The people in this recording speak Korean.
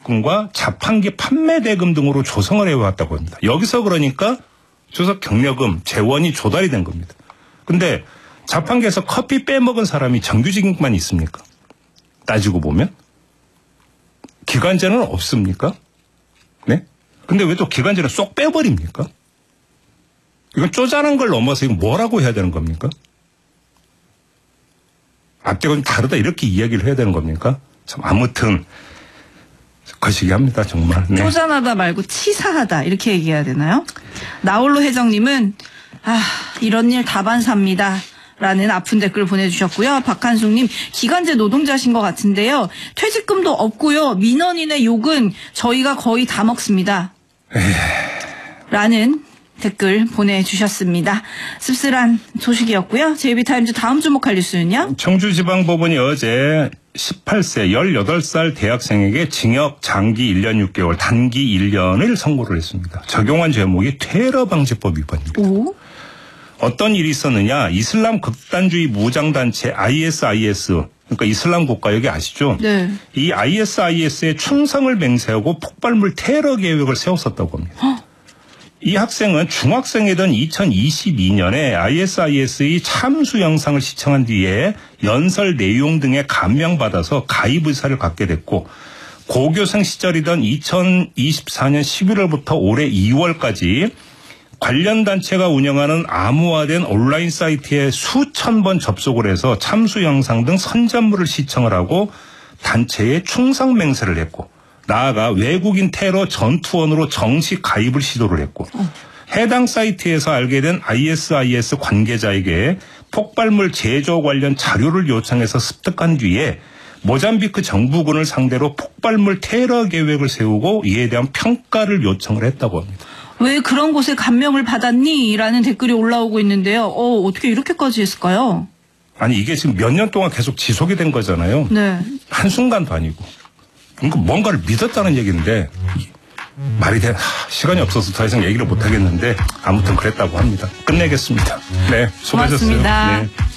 퇴직금과 자판기 판매 대금 등으로 조성을 해왔다고 합니다. 여기서 그러니까 추석 격려금 재원이 조달이 된 겁니다. 근데 자판기에서 커피 빼먹은 사람이 정규직만 있습니까? 따지고 보면 기간제는 없습니까? 네? 근데 왜 또 기간제를 쏙 빼버립니까? 이건 쪼잔한 걸 넘어서 이거 뭐라고 해야 되는 겁니까? 앞뒤가 좀 다르다 이렇게 이야기를 해야 되는 겁니까? 참 아무튼 거시기합니다 정말. 네. 쪼잔하다 말고 치사하다 이렇게 얘기해야 되나요? 나홀로 회장님은 이런 일 다반사입니다. 라는 아픈 댓글 보내주셨고요. 박한숙님 기간제 노동자신 것 같은데요. 퇴직금도 없고요. 민원인의 욕은 저희가 거의 다 먹습니다. 라는 댓글 보내주셨습니다. 씁쓸한 소식이었고요. JB타임즈 다음 주목할 뉴스는요. 청주지방법원이 어제 18세 18살 대학생에게 징역 장기 1년 6개월 단기 1년을 선고를 했습니다. 적용한 제목이 테러방지법 위반입니다. 오? 어떤 일이 있었느냐. 이슬람 극단주의 무장단체 ISIS 그러니까 이슬람 국가 여기 아시죠? 네. 이 ISIS에 충성을 맹세하고 폭발물 테러 계획을 세웠었다고 합니다. 이 학생은 중학생이던 2022년에 ISIS의 참수 영상을 시청한 뒤에 연설 내용 등에 감명받아서 가입 의사를 갖게 됐고 고교생 시절이던 2024년 11월부터 올해 2월까지 관련 단체가 운영하는 암호화된 온라인 사이트에 수천 번 접속을 해서 참수 영상 등 선전물을 시청을 하고 단체에 충성 맹세를 했고 나아가 외국인 테러 전투원으로 정식 가입을 시도를 했고 해당 사이트에서 알게 된 ISIS 관계자에게 폭발물 제조 관련 자료를 요청해서 습득한 뒤에 모잠비크 정부군을 상대로 폭발물 테러 계획을 세우고 이에 대한 평가를 요청을 했다고 합니다. 왜 그런 곳에 감명을 받았니? 라는 댓글이 올라오고 있는데요. 어떻게 이렇게까지 했을까요? 아니 이게 지금 몇 년 동안 계속 지속이 된 거잖아요. 네. 한순간도 아니고. 그러니까 뭔가를 믿었다는 얘기인데 말이 돼. 시간이 없어서 더 이상 얘기를 못 하겠는데 아무튼 그랬다고 합니다. 끝내겠습니다. 네, 수고하셨어요. 고맙습니다. 네.